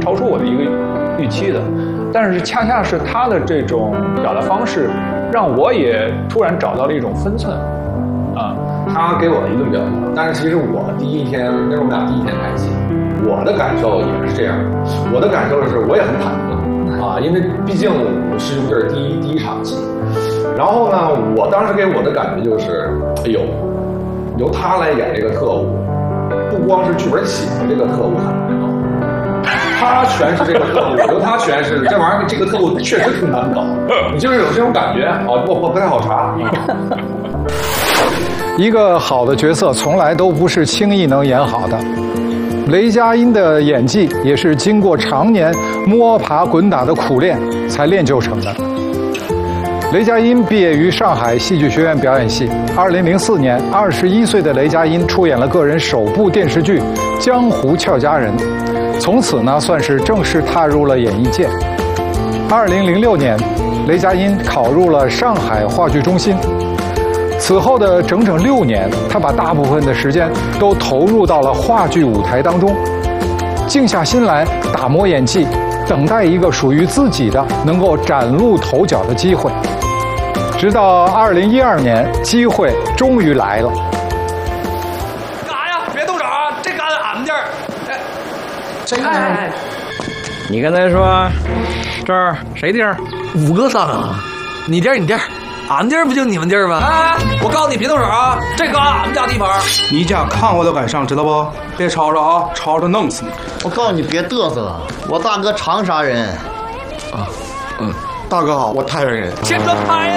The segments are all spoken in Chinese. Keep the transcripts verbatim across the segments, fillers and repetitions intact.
超出我的一个预期的。但是恰恰是他的这种表达方式，让我也突然找到了一种分寸。啊， 他给我一顿表扬，但是其实我第一天，那是我们俩第一天拍戏，我的感受也是这样。我的感受是，我也很忐忑啊，因为毕竟是这是第一第一场戏。然后呢，我当时给我的感觉就是，哎呦，由他来演这个特务，不光是剧本写的这个特务很难搞，他诠释这个特务，由他诠释这玩意儿，这个特务确实挺难搞，你就是有这种感觉啊，不不不太好查。 一个好的角色从来都不是轻易能演好的。雷佳音的演技也是经过常年摸爬滚打的苦练才练就成的。雷佳音毕业于上海戏剧学院表演系。二零零四年，二十一岁的雷佳音出演了个人首部电视剧《江湖俏佳人》，从此呢算是正式踏入了演艺界。二零零六年，雷佳音考入了上海话剧中心。此后的整整六年，他把大部分的时间都投入到了话剧舞台当中，静下心来打磨演技，等待一个属于自己的能够崭露头角的机会。直到二零一二年，机会终于来了。 干啥呀？别动手啊！这杆子俺们地儿。哎， 谁呢？ 哎， 你刚才说这儿谁地儿？ 五哥上啊！你地儿你地儿。俺地儿不就你们地儿吗？哎，我告诉你别动手啊！这个俺们家地盘。 你家炕我都敢上，知道不？别吵吵啊，吵吵弄死你！ 我告诉你别嘚瑟了，我大哥长沙人。 啊，嗯，大哥好，我太原人。 先说拍。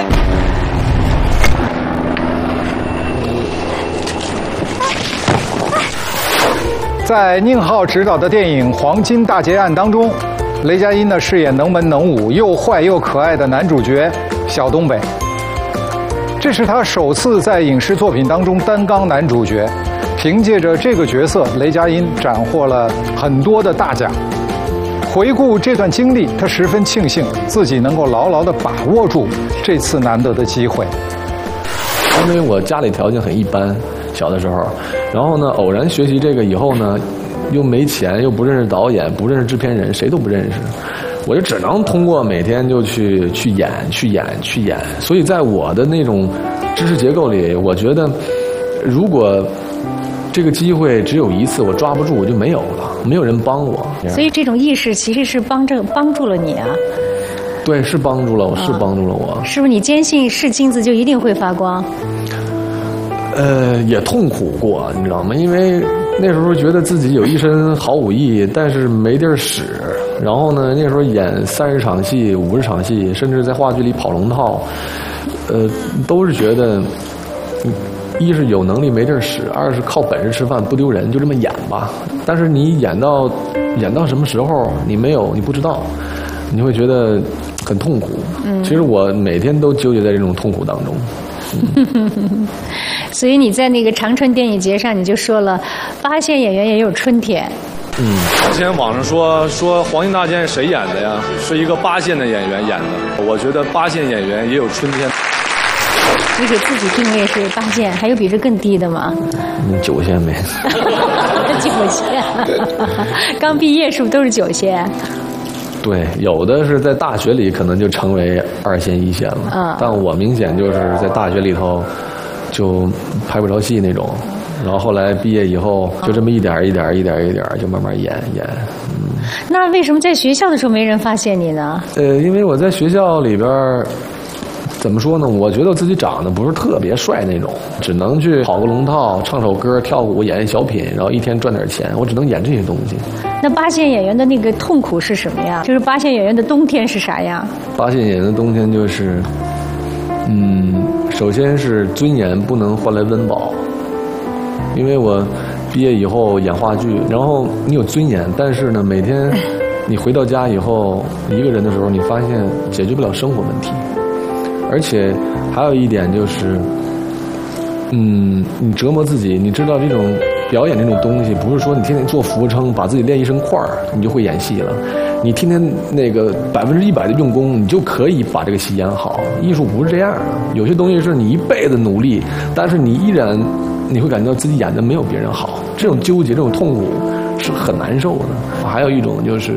在宁浩执导的电影《黄金大劫案》当中，雷佳音呢饰演能文能武、又坏又可爱的男主角小东北。这是他首次在影视作品当中担纲男主角，凭借着这个角色，雷佳音斩获了很多的大奖。回顾这段经历，他十分庆幸自己能够牢牢地把握住这次难得的机会。 因为我家里条件很一般，小的时候，然后呢，偶然学习这个以后呢，又没钱，又不认识导演，不认识制片人，谁都不认识。我就只能通过每天就去去演去演去演，所以在我的那种知识结构里，我觉得如果这个机会只有一次，我抓不住，我就没有了，没有人帮我。 所以这种意识其实是帮着帮助了你啊。 对，是帮助了我，是帮助了我。 是不是你坚信是金子就一定会发光？ 呃，也痛苦过，你知道吗？因为那时候觉得自己有一身好武艺，但是没地儿使。然后呢，那时候演三十场戏、五十场戏，甚至在话剧里跑龙套，呃，都是觉得，一是有能力没地儿使，二是靠本事吃饭不丢人，就这么演吧。但是你演到演到什么时候，你没有，你不知道，你会觉得很痛苦。嗯，其实我每天都纠结在这种痛苦当中。 嗯、所以你在那个长春电影节上，你就说了，八线演员也有春天。 嗯，之前网上说说《黄金大劫案》谁演的呀？是一个八线的演员演的。我觉得八线演员也有春天。 你给自己定位是八线，还有比这更低的吗？ 嗯，九线呗。 九线，刚毕业是不是都是九线？ 对，有的是在大学里可能就成为二线一线了。嗯，但我明显就是在大学里头就拍不着戏那种。然后后来毕业以后，就这么一点一点一点一点就慢慢演演。嗯， 那为什么在学校的时候没人发现你呢？ 呃，因为我在学校里边，怎么说呢？我觉得我自己长得不是特别帅那种，只能去跑个龙套、唱首歌、跳舞、演小品，然后一天赚点钱。我只能演这些东西。 那八线演员的那个痛苦是什么样？就是八线演员的冬天是啥样？ 八线演员的冬天就是，嗯，首先是尊严不能换来温饱。因为我毕业以后演话剧，然后你有尊严，但是呢，每天你回到家以后一个人的时候，你发现解决不了生活问题，而且还有一点就是，嗯，你折磨自己，你知道这种表演这种东西，不是说你天天做俯卧撑，把自己练一身块儿，你就会演戏了。你天天那个百分之一百的用功，你就可以把这个戏演好。艺术不是这样的，有些东西是你一辈子努力，但是你依然你会感觉到自己演的没有别人好，这种纠结、这种痛苦是很难受的。还有一种就是